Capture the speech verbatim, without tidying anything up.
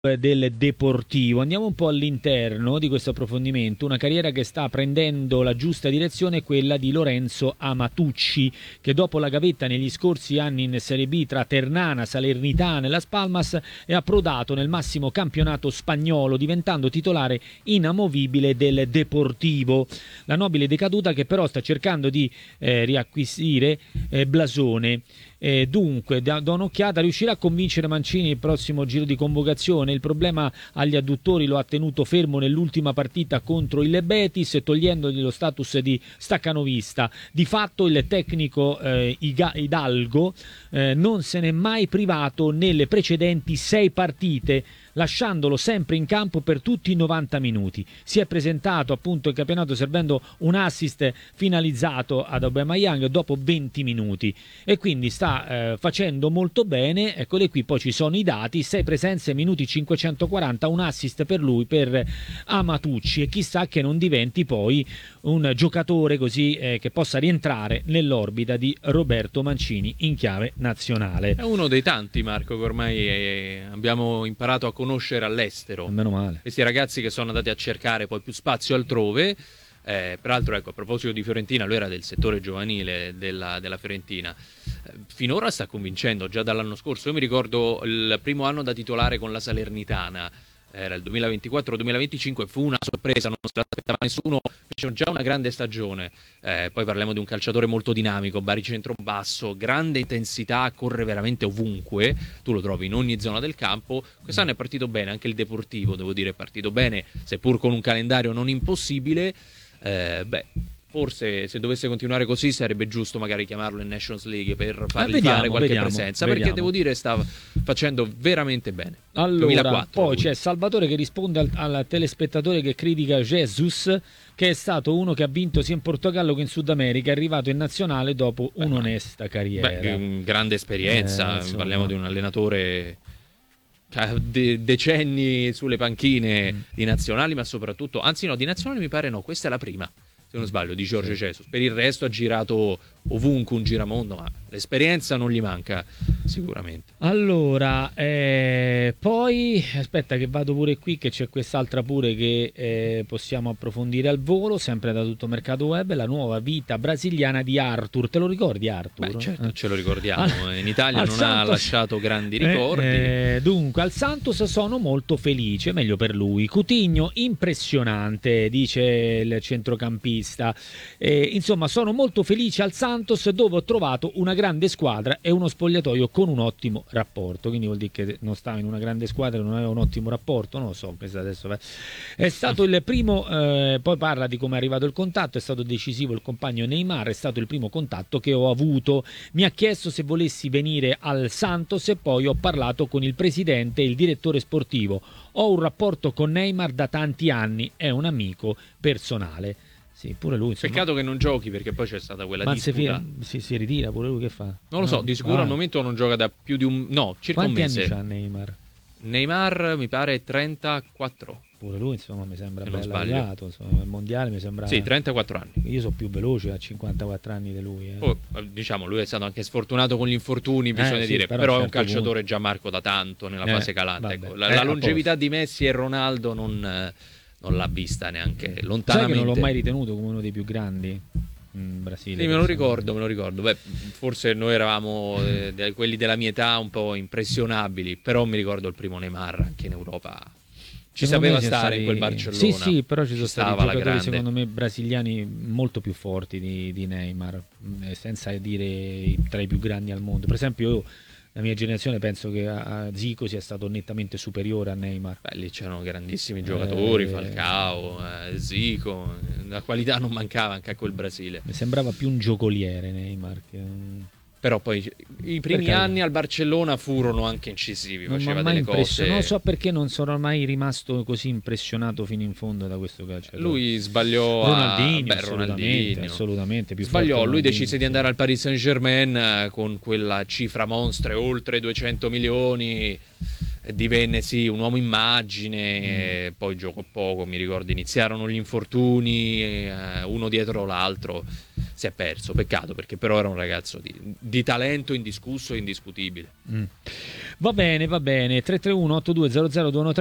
del Deportivo. Andiamo un po' all'interno di questo approfondimento. Una carriera che sta prendendo la giusta direzione è quella di Lorenzo Amatucci, che dopo la gavetta negli scorsi anni in Serie B tra Ternana, Salernitana e Las Palmas è approdato nel massimo campionato spagnolo, diventando titolare inamovibile del Deportivo. La nobile decaduta che però sta cercando di eh, riacquisire eh, blasone. Eh, dunque, da, da un'occhiata riuscirà a convincere Mancini il prossimo giro di convocazione. Il problema agli adduttori lo ha tenuto fermo nell'ultima partita contro il Betis, togliendogli lo status di staccanovista. Di fatto il tecnico eh, Hidalgo eh, non se n'è mai privato nelle precedenti sei partite, lasciandolo sempre in campo per tutti i novanta minuti. Si è presentato appunto in campionato servendo un assist finalizzato ad Aubameyang dopo venti minuti e quindi sta eh, facendo molto bene. Eccole qui, poi ci sono i dati: sei presenze, minuti cinquecentoquaranta, un assist per lui, per Amatucci, e chissà che non diventi poi un giocatore così eh, che possa rientrare nell'orbita di Roberto Mancini in chiave nazionale. È uno dei tanti, Marco, che ormai eh, abbiamo imparato a conoscere all'estero. Meno male. Questi ragazzi che sono andati a cercare poi più spazio altrove. Eh, peraltro, ecco, a proposito di Fiorentina, lui era del settore giovanile della, della Fiorentina. Eh, finora sta convincendo, già dall'anno scorso. Io mi ricordo il primo anno da titolare con la Salernitana, era il duemilaventiquattro duemilaventicinque, fu una sorpresa, non se l'aspettava nessuno, fece già una grande stagione. Eh, poi parliamo di un calciatore molto dinamico, baricentro basso, grande intensità, corre veramente ovunque, tu lo trovi in ogni zona del campo. Quest'anno è partito bene, anche il Deportivo, devo dire, è partito bene, seppur con un calendario non impossibile. Eh, beh, forse se dovesse continuare così sarebbe giusto magari chiamarlo in Nations League per fargli vediamo, fare qualche vediamo, presenza, vediamo. Perché devo dire sta facendo veramente bene. Allora, duemilaquattro, poi lui. c'è Salvatore che risponde al, al telespettatore che critica Jesus, che è stato uno che ha vinto sia in Portogallo che in Sud America, è arrivato in nazionale dopo Beh, un'onesta carriera. Beh, grande esperienza, Eh, parliamo di un allenatore che ha de- decenni sulle panchine mm. di nazionali, ma soprattutto, anzi no, di nazionali mi pare no, questa è la prima, se non sbaglio, di Jorge Jesus. Per il resto ha girato ovunque, un giramondo, ma l'esperienza non gli manca sicuramente. Allora, eh, poi aspetta che vado pure qui, che c'è quest'altra pure che eh, possiamo approfondire al volo, sempre da Tutto Mercato Web, la nuova vita brasiliana di Arthur. Te lo ricordi, Arthur? Beh, certo, eh. ce lo ricordiamo. Al, in Italia non Santos, ha lasciato grandi ricordi. Eh, eh, dunque, al Santos sono molto felice, meglio per lui. Coutinho impressionante, dice il centrocampista. Eh, insomma, sono molto felice al Santos, dove ho trovato una grande squadra e uno spogliatoio con un ottimo rapporto. Quindi vuol dire che non stava in una grande squadra e non aveva un ottimo rapporto, non lo so, adesso è stato il primo. Eh, poi parla di come è arrivato il contatto. È stato decisivo il compagno Neymar, è stato il primo contatto che ho avuto. Mi ha chiesto se volessi venire al Santos e poi ho parlato con il presidente e il direttore sportivo. Ho un rapporto con Neymar da tanti anni, è un amico personale. Sì, pure lui, insomma. Peccato che non giochi, perché poi c'è stata quella ma disputa. Si, si ritira pure lui, che fa? Non lo so, no. di sicuro ah. al momento non gioca da più di un... No, circa Quanti un mese. Quanti anni c'ha Neymar? Neymar mi pare trentaquattro. Pure lui, insomma, mi sembra non bello arrivato, insomma, il mondiale mi sembra... Sì, trentaquattro anni. Io sono più veloce a cinquantaquattro anni di lui. Eh. Poi, diciamo, lui è stato anche sfortunato con gli infortuni, bisogna eh, sì, dire, però, però è un certo calciatore punto. già Marco da tanto nella eh, fase calante. Ecco. La, eh, la longevità di Messi e Ronaldo non, non l'ha vista neanche lontanamente. Sai che non l'ho mai ritenuto come uno dei più grandi in Brasile? Sì, me lo ricordo, me lo ricordo. Beh, forse noi eravamo eh, de- quelli della mia età un po' impressionabili, però mi ricordo il primo Neymar anche in Europa. Ci secondo sapeva stare stati... in quel Barcellona. Sì, sì, però ci sono ci stati stati giocatori secondo me brasiliani molto più forti di, di Neymar, senza dire tra i più grandi al mondo. Per esempio io, la mia generazione, penso che a Zico sia stato nettamente superiore a Neymar. Beh, lì c'erano grandissimi giocatori, eh... Falcao, eh, Zico, la qualità non mancava anche a quel Brasile. Mi sembrava più un giocoliere Neymar che... Però poi i primi perché? anni al Barcellona furono anche incisivi, non faceva delle cose. Non so perché non sono mai rimasto così impressionato fino in fondo da questo calcio. Lui sbagliò Ronaldinho, a... Beh, assolutamente, Ronaldinho. assolutamente più sbagliò, lui decise di andare al Paris Saint-Germain con quella cifra monstra, oltre duecento milioni. Divenne sì un uomo immagine, mm. poi giocò poco, mi ricordo iniziarono gli infortuni, eh, uno dietro l'altro, si è perso, peccato, perché però era un ragazzo di, di talento indiscusso e indiscutibile. Mm. Va bene, va bene. tre tre uno otto due zero zero due uno tre